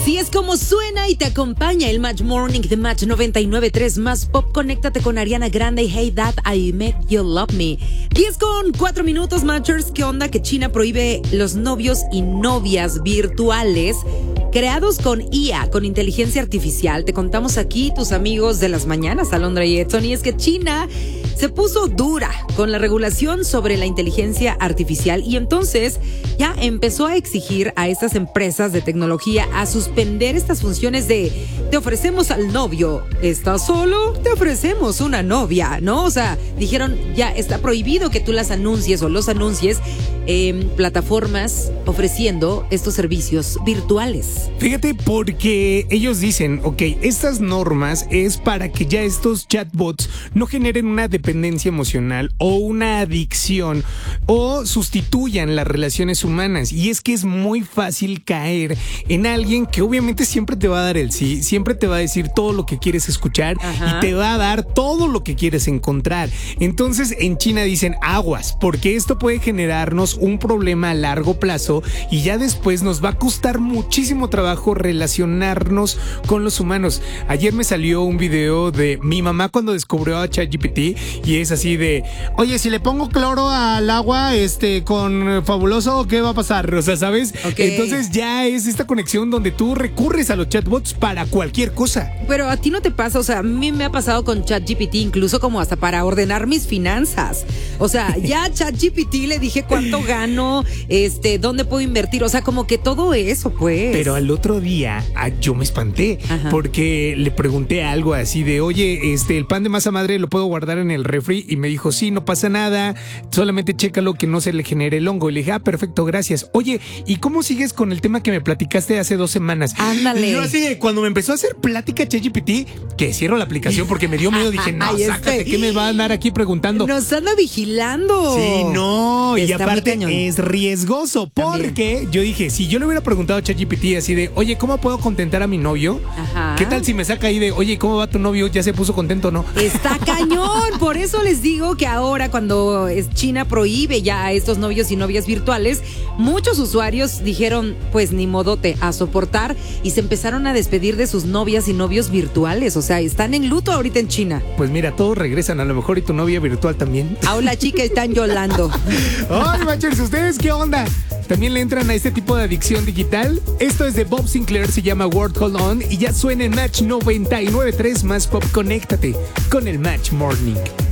Así es como suena y te acompaña el Match Morning de Match 99.3 más Pop. Conéctate con Ariana Grande y Hey That I Make You Love Me. 10:04 Matchers. ¿Qué onda? Que China prohíbe los novios y novias virtuales creados con IA, con inteligencia artificial. Te contamos aquí tus amigos de las mañanas, Alondra y Edson. Y es que China se puso dura con la regulación sobre la inteligencia artificial y entonces ya empezó a exigir a estas empresas de tecnología a suspender estas funciones de te ofrecemos al novio, ¿estás solo? Te ofrecemos una novia, ¿no? O sea, dijeron ya está prohibido que tú las anuncies o los anuncies en plataformas ofreciendo estos servicios virtuales. Fíjate, porque ellos dicen, ok, estas normas es para que ya estos chatbots no generen una dependencia emocional o una adicción o sustituyan las relaciones humanas. Y es que es muy fácil caer en alguien que obviamente siempre te va a dar el sí, siempre te va a decir todo lo que quieres escuchar. Ajá. Y te va a dar todo lo que quieres encontrar. Entonces en China dicen aguas, porque esto puede generarnos un problema a largo plazo y ya después nos va a costar muchísimo trabajo relacionarnos con los humanos. Ayer me salió un video de mi mamá cuando descubrió a ChatGPT y es así de, oye, si le pongo cloro al agua con Fabuloso, ¿qué va a pasar? O sea, ¿sabes? Okay. Entonces ya es esta conexión donde tú recurres a los chatbots para cualquier cosa. Pero a ti no te pasa, o sea, a mí me ha pasado con ChatGPT incluso como hasta para ordenar mis finanzas. O sea, ya ChatGPT le dije cuánto gano, dónde puedo invertir, o sea, como que todo eso, pues. Pero al otro día yo me espanté. Ajá. Porque le pregunté algo así de, oye, el pan de masa madre lo puedo guardar en el refri, y me dijo, sí, no pasa nada, solamente chécalo que no se le genere el hongo. Y le dije, perfecto, gracias. Oye, ¿y cómo sigues con el tema que me platicaste hace 2 semanas? Ándale. Y yo así, cuando me empezó a hacer plática ChatGPT, que cierro la aplicación porque me dio miedo, dije, no, sácate, ¿qué me va a andar aquí preguntando? Nos anda vigilando. Sí, no, está, y aparte es riesgoso, porque también yo dije, si yo le hubiera preguntado a ChatGPT así de, oye, ¿cómo puedo contentar a mi novio? Ajá. ¿Qué tal si me saca ahí de, oye, ¿cómo va tu novio? ¿Ya se puso contento o no? Está cañón, por eso les digo que ahora cuando China prohíbe ya a estos novios y novias virtuales, muchos usuarios dijeron, pues ni modote, a soportar, y se empezaron a despedir de sus novias y novios virtuales. O sea, están en luto ahorita en China. Pues mira, todos regresan a lo mejor, y tu novia virtual también. Hola, chica, están llorando. Ay, Matchers, ¿ustedes qué onda? ¿También le entran a este tipo de adicción digital? Esto es de Bob Sinclair, se llama World Hold On y ya suena en Match 99.3 más Pop. Conéctate con el Match Morning.